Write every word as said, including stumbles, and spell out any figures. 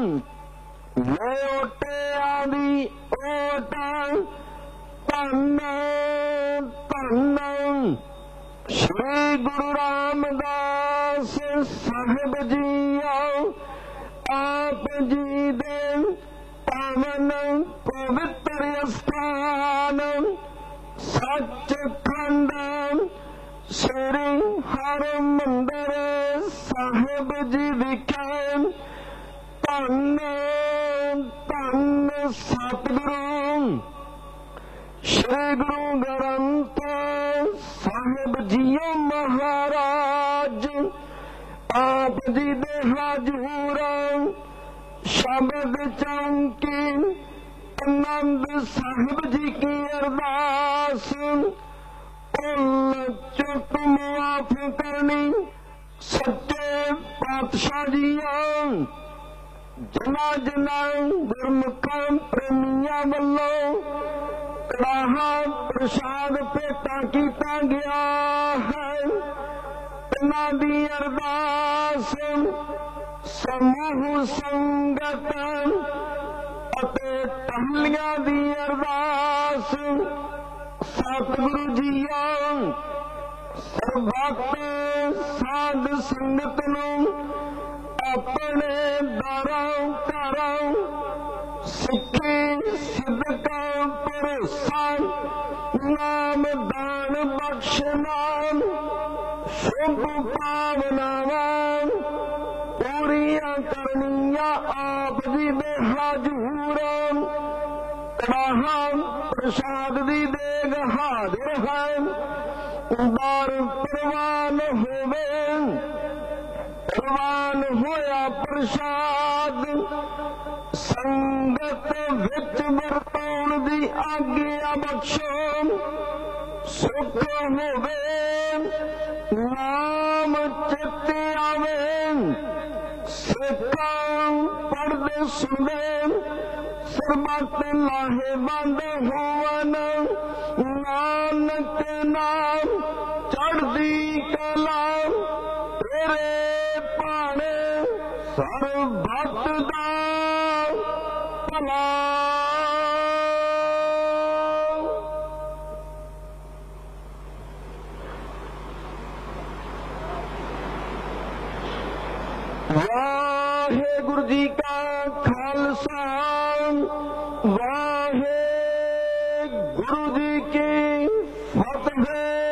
वे ओटियां दी ओट धन धन श्री गुरु रामदास साहिब जी आप जी दे पावन पवित्र स्थान सचखंड श्री हरमंदिर साहिब जी विखे धन धन सतगुरु श्री गुरु ग्रंथ साहिब जी महाराज आप जी दे हजूर शब्द चौंकी आनंद साहिब जी की अरदास उल चुप मुआफ करनी सच्चे पातशाह जियां जना जना गुरमुखां प्रेमियां वल्लों कड़ाहा प्रसाद भेटा किया गया है। इन्हां दी अरदास समूह संगत अते टहलियां दी अरदास सतगुरु जीआं सर्वत साध संगत नूं अपने दरों घरों सिक्खी सिदका भरोसा नाम दान बख्श नाम शुभ भावनावां पूरियां करनियां आप जी दे हजूर कड़ाहा प्रसाद दी देग हाजिर है दर प्रवान होवे प्रवान होया प्रसाद संगत विच वरताउण दी आग्या बख्शो सुख होवे नाम चित्ते आवे सिखां पढ़दे सुनदे सरबत लाहेवंद होवन नानक नाम चढ़दी कला तेरे भाणे सरबत दा भला। वाहेगुरु जी का खालसा वाहे गुरु जी की फतेह।